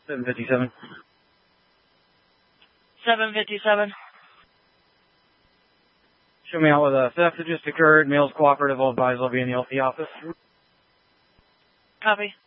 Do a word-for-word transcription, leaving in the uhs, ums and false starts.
seven fifty-seven. seven fifty-seven. Show me out with a theft that just occurred. Males cooperative, all advised, I'll be in the L P office. Copy.